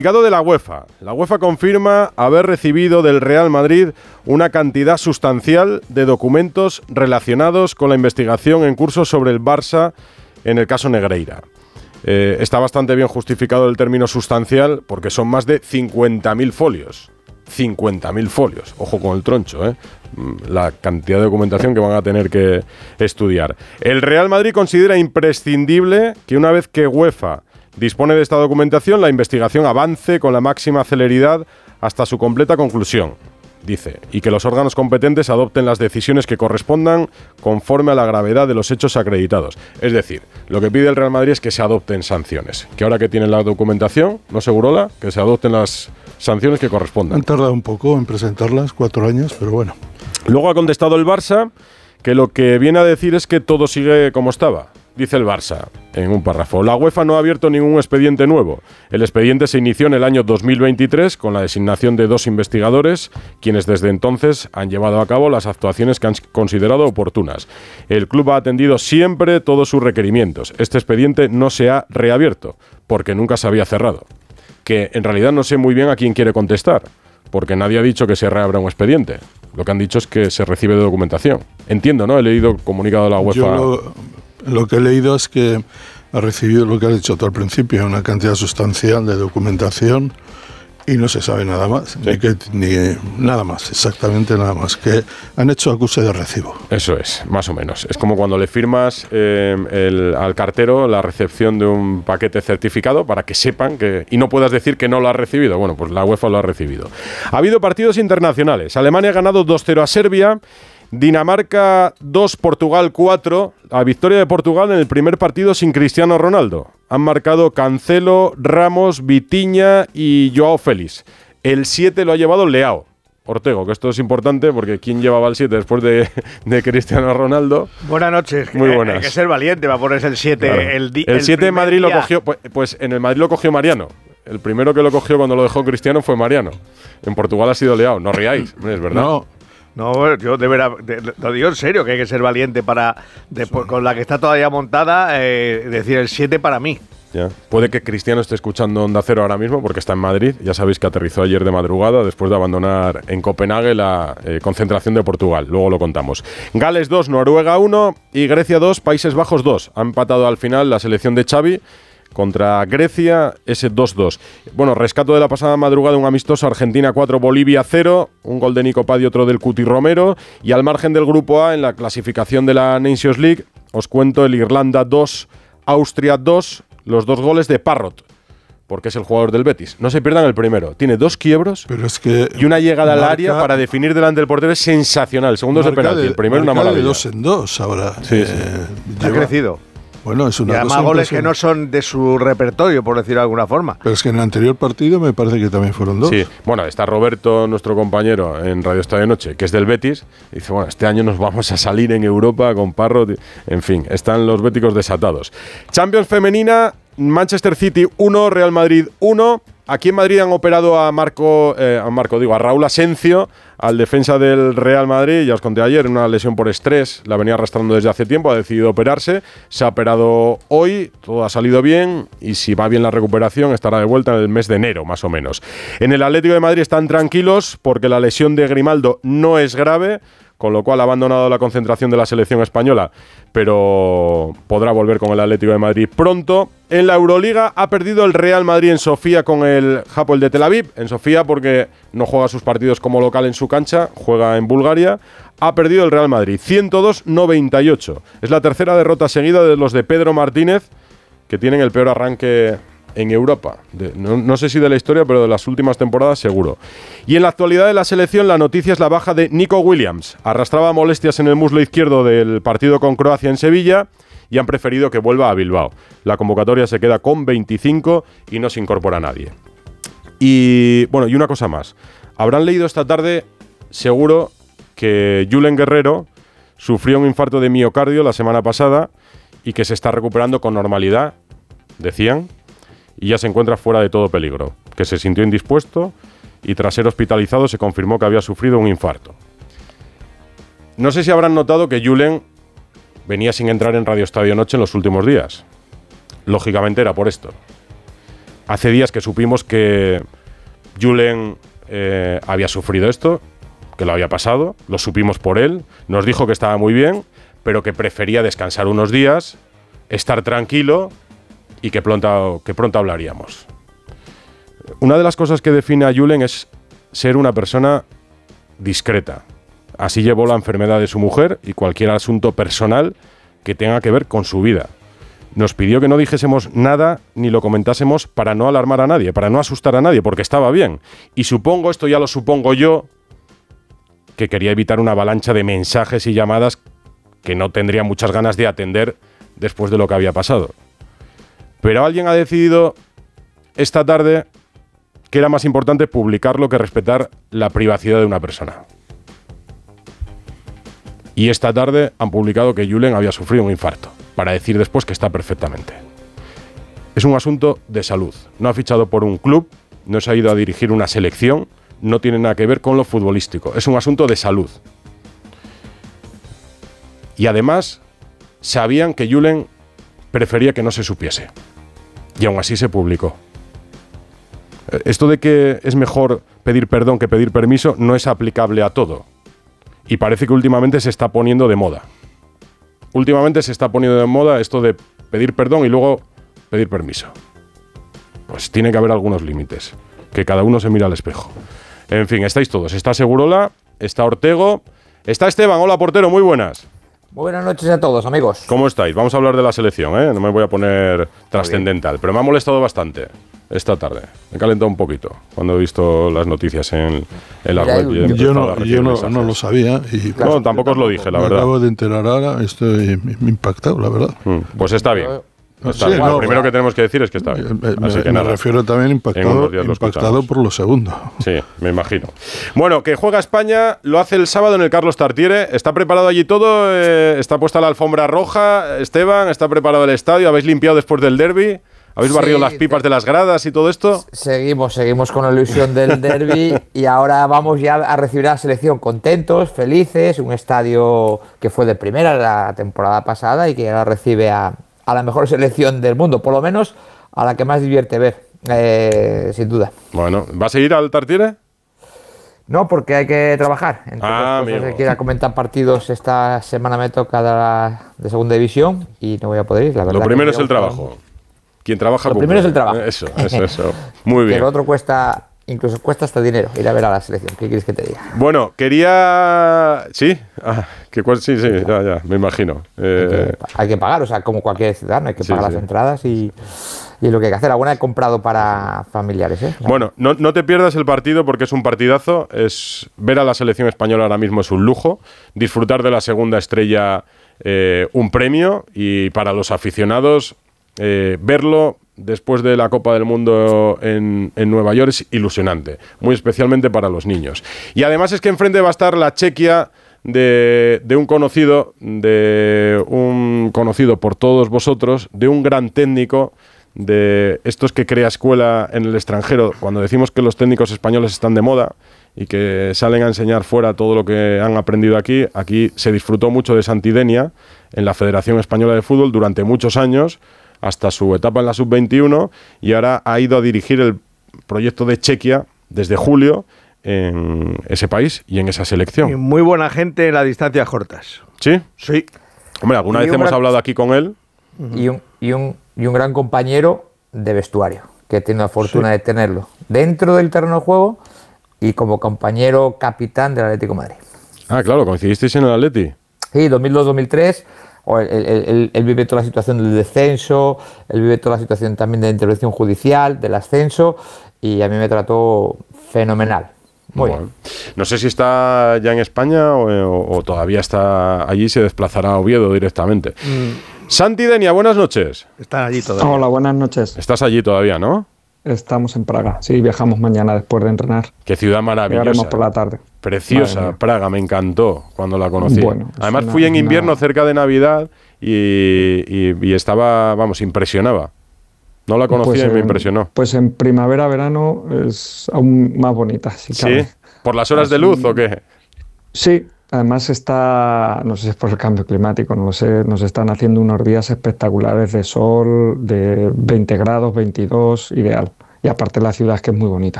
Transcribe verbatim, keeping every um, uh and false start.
De la UEFA. La UEFA confirma haber recibido del Real Madrid una cantidad sustancial de documentos relacionados con la investigación en curso sobre el Barça en el caso Negreira. Eh, está bastante bien justificado el término sustancial porque son más de cincuenta mil folios. cincuenta mil folios. Ojo con el troncho, ¿eh? La cantidad de documentación que van a tener que estudiar. El Real Madrid considera imprescindible que una vez que UEFA dispone de esta documentación, la investigación avance con la máxima celeridad hasta su completa conclusión, dice, y que los órganos competentes adopten las decisiones que correspondan conforme a la gravedad de los hechos acreditados. Es decir, lo que pide el Real Madrid es que se adopten sanciones. Que ahora que tienen la documentación, ¿no, Segurola? Que se adopten las sanciones que correspondan. Han tardado un poco en presentarlas, cuatro años, pero bueno. Luego ha contestado el Barça que lo que viene a decir es que todo sigue como estaba. Dice el Barça en un párrafo: la UEFA no ha abierto ningún expediente nuevo. El expediente se inició en el año dos mil veintitrés con la designación de dos investigadores, quienes desde entonces han llevado a cabo las actuaciones que han considerado oportunas. El club ha atendido siempre todos sus requerimientos. Este expediente no se ha reabierto porque nunca se había cerrado. Que en realidad no sé muy bien a quién quiere contestar, porque nadie ha dicho que se reabra un expediente. Lo que han dicho es que se recibe de documentación. Entiendo, ¿no? He leído comunicado de la UEFA. Yo lo... Lo que he leído es que ha recibido lo que has dicho tú al principio, una cantidad sustancial de documentación y no se sabe nada más, sí. ni, que, ni nada más, exactamente nada más, que han hecho acuse de recibo. Eso es, más o menos. Es como cuando le firmas eh, el, al cartero la recepción de un paquete certificado para que sepan que... y no puedas decir que no lo has recibido. Bueno, pues la UEFA lo ha recibido. Ha habido partidos internacionales. Alemania ha ganado dos cero a Serbia. Dinamarca dos, Portugal cuatro. La victoria de Portugal en el primer partido sin Cristiano Ronaldo. Han marcado Cancelo, Ramos, Vitinha y Joao Félix. El siete lo ha llevado Leao. Ortego, que esto es importante porque ¿quién llevaba el siete después de, de Cristiano Ronaldo? Buenas noches. Muy buenas. Hay que ser valiente para ponerse el siete. Claro. El, di- el siete en Madrid día. lo cogió, pues, pues en el Madrid lo cogió Mariano. El primero que lo cogió cuando lo dejó Cristiano fue Mariano. En Portugal ha sido Leao. No riáis, es verdad. No. No, yo de verdad, de, lo digo en serio, que hay que ser valiente para, después, con la que está todavía montada, eh, decir el siete para mí. Ya. Puede que Cristiano esté escuchando Onda Cero ahora mismo porque está en Madrid. Ya sabéis que aterrizó ayer de madrugada después de abandonar en Copenhague la eh, concentración de Portugal. Luego lo contamos. Gales dos, Noruega uno y Grecia dos, Países Bajos dos. Ha empatado al final la selección de Xavi contra Grecia, ese dos dos. Bueno, rescato de la pasada madrugada un amistoso: Argentina cuatro, Bolivia cero, un gol de Nico Padi, otro del Cuti Romero. Y al margen del grupo A, en la clasificación de la Nations League, os cuento el Irlanda dos, Austria dos, los dos goles de Parrot, porque es el jugador del Betis. No se pierdan el primero. Tiene dos quiebros Pero es que y una llegada marca, al área para definir delante del portero. Es sensacional. El segundo es de penalti, el primero una maravilla. De dos en dos ahora. Sí, eh, sí. Ha lleva, crecido. Bueno, es una Y además cosa goles que no impresionante. son de su repertorio, por decirlo de alguna forma. Pero es que en el anterior partido me parece que también fueron dos. Sí, bueno, está Roberto, nuestro compañero en Radio Estadio Noche, que es del Betis. Y dice, bueno, este año nos vamos a salir en Europa con Parro. En fin, están los béticos desatados. Champions femenina, Manchester City uno, Real Madrid uno. Aquí en Madrid han operado a Marco, eh, a Marco, digo, a Raúl Asencio, al defensa del Real Madrid. Ya os conté ayer, una lesión por estrés, la venía arrastrando desde hace tiempo, ha decidido operarse. Se ha operado hoy, todo ha salido bien y si va bien la recuperación estará de vuelta en el mes de enero, más o menos. En el Atlético de Madrid están tranquilos porque la lesión de Grimaldo no es grave, con lo cual ha abandonado la concentración de la selección española, pero podrá volver con el Atlético de Madrid pronto. En la Euroliga ha perdido el Real Madrid en Sofía con el Hapoel de Tel Aviv, en Sofía porque no juega sus partidos como local en su cancha, juega en Bulgaria. Ha perdido el Real Madrid, ciento dos a noventa y ocho. Es la tercera derrota seguida de los de Pedro Martínez, que tienen el peor arranque en Europa. De, no, no sé si de la historia, pero de las últimas temporadas seguro. Y en la actualidad de la selección, la noticia es la baja de Nico Williams. Arrastraba molestias en el muslo izquierdo del partido con Croacia en Sevilla y han preferido que vuelva a Bilbao. La convocatoria se queda con veinticinco y no se incorpora a nadie. Y bueno, y una cosa más. Habrán leído esta tarde, seguro, que Julen Guerrero sufrió un infarto de miocardio la semana pasada y que se está recuperando con normalidad, decían, y ya se encuentra fuera de todo peligro, que se sintió indispuesto y tras ser hospitalizado se confirmó que había sufrido un infarto. No sé si habrán notado que Julen venía sin entrar en Radio Estadio Noche en los últimos días. Lógicamente era por esto. hace días que supimos que Julen eh, había sufrido esto, que lo había pasado, lo supimos por él, nos dijo que estaba muy bien, pero que prefería descansar unos días, estar tranquilo y que pronto, que pronto hablaríamos. Una de las cosas que define a Julen es ser una persona discreta. Así llevó la enfermedad de su mujer y cualquier asunto personal que tenga que ver con su vida. Nos pidió que no dijésemos nada ni lo comentásemos para no alarmar a nadie, para no asustar a nadie, porque estaba bien. Y supongo, esto ya lo supongo yo, que quería evitar una avalancha de mensajes y llamadas que no tendría muchas ganas de atender después de lo que había pasado. Pero alguien ha decidido esta tarde que era más importante publicarlo que respetar la privacidad de una persona. Y esta tarde han publicado que Julen había sufrido un infarto, para decir después que está perfectamente. Es un asunto de salud. No ha fichado por un club, no se ha ido a dirigir una selección, no tiene nada que ver con lo futbolístico. Es un asunto de salud. Y además, sabían que Julen prefería que no se supiese. Y aún así se publicó. Esto de que es mejor pedir perdón que pedir permiso no es aplicable a todo. Y parece que últimamente se está poniendo de moda. Últimamente se está poniendo de moda esto de pedir perdón y luego pedir permiso. Pues tiene que haber algunos límites. Que cada uno se mira al espejo. En fin, estáis todos. Está Segurola, está Ortego, está Esteban. Hola, portero, muy buenas. Muy buenas noches a todos, amigos. ¿Cómo estáis? Vamos a hablar de la selección, ¿eh? No me voy a poner trascendental, pero me ha molestado bastante esta tarde. Me he calentado un poquito cuando he visto las noticias en, en la web. Yo, yo, no, yo no, no lo sabía. Y claro, no, tampoco os lo dije, la me verdad. acabo de enterar ahora, estoy impactado, la verdad. Mm, pues está bien. Está sí, bien. no, lo primero que tenemos que decir es que está bien. Me, Así me, que me refiero también impactado, impactado por lo segundo. Sí, me imagino. Bueno, que juega España, lo hace el sábado en el Carlos Tartiere. ¿Está preparado allí todo? Eh, ¿Está puesta la alfombra roja? Esteban, ¿está preparado el estadio? ¿Habéis limpiado después del derbi? ¿Habéis sí, barrido las pipas de las gradas y todo esto? Seguimos, seguimos con la ilusión del derbi y ahora vamos ya a recibir a la selección contentos, felices. Un estadio que fue de primera la temporada pasada y que ahora recibe a... a la mejor selección del mundo, por lo menos a la que más divierte ver, eh, sin duda. Bueno, ¿vas a ir al Tartiere? No, porque hay que trabajar. Entonces, ah, pues, hay que ir a comentar partidos. Esta semana me toca de, la, de segunda división y no voy a poder ir, la verdad. Lo primero es el trabajo. Quien trabaja Lo cumple. primero es el trabajo. Eso, eso, eso. Muy bien. Que el otro cuesta... Incluso cuesta hasta dinero ir a ver a la selección. ¿Qué quieres que te diga? Bueno, quería... ¿Sí? Ah, que cuál... Sí, sí, ya, ya, me imagino. Eh... Hay, que, hay que pagar, o sea, como cualquier ciudadano, hay que sí, pagar sí. las entradas y, y lo que hay que hacer. Alguna he comprado para familiares, ¿eh? Bueno, no, no te pierdas el partido porque es un partidazo. Es ver a la selección española ahora mismo es un lujo. Disfrutar de la segunda estrella, eh, un premio. Y para los aficionados, eh, verlo... después de la Copa del Mundo en, en Nueva York es ilusionante, muy especialmente para los niños. Y además es que enfrente va a estar la Chequia de, de un conocido, de un conocido por todos vosotros, de un gran técnico, de estos que crea escuela en el extranjero. Cuando decimos que los técnicos españoles están de moda y que salen a enseñar fuera todo lo que han aprendido aquí, aquí se disfrutó mucho de Santidenia en la Federación Española de Fútbol durante muchos años, hasta su etapa en la sub veintiuno, y ahora ha ido a dirigir el proyecto de Chequia desde julio en ese país y en esa selección. Y muy buena gente en las distancias cortas. ¿Sí? Sí. Hombre, alguna y vez hemos gran... hablado aquí con él. Y un, y, un, y un gran compañero de vestuario, que tiene la fortuna sí. de tenerlo dentro del terreno de juego y como compañero capitán del Atlético de Madrid. Ah, claro, coincidisteis en el Atleti. Sí, dos mil dos dos mil tres. Él, él, él, él vive toda la situación del descenso, él vive toda la situación también de la intervención judicial, del ascenso, y a mí me trató fenomenal. Muy bueno. bien. No sé si está ya en España o, o, o todavía está allí, se desplazará a Oviedo directamente. Mm. Santi Denia, buenas noches. Están allí todavía. Hola, buenas noches. Estás allí todavía, ¿no? Estamos en Praga, sí, viajamos mañana después de entrenar. Qué ciudad maravillosa. Llegaremos por la tarde. Preciosa, Praga, me encantó cuando la conocí. Bueno, además una, fui en invierno una... cerca de Navidad y, y, y estaba, vamos, impresionaba. No la conocía pues en, y me impresionó. Pues en primavera, verano es aún más bonita. Si ¿Sí? cabe. ¿Por las horas Así, de luz o qué? Sí, Además está, no sé si es por el cambio climático, no lo sé, nos están haciendo unos días espectaculares de sol, de veinte grados, veintidós, ideal. Y aparte la ciudad es que es muy bonita.